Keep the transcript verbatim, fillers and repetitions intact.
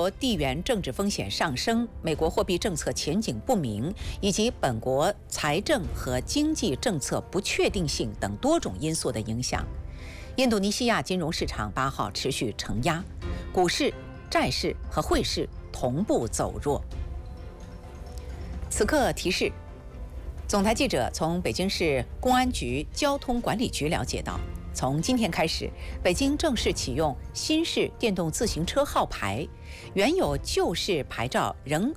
国地缘政治风险上升、美国货币政策前景不明，以及本国财政和经济政策不确定性等多种因素的影响，印度尼西亚金融市场八号持续承压，股市、债市和汇市同步走弱。此刻提示：总台记者从北京市公安局交通管理局了解到，从今天开始，北京正式启用新式电动自行车号牌，原有旧式牌照仍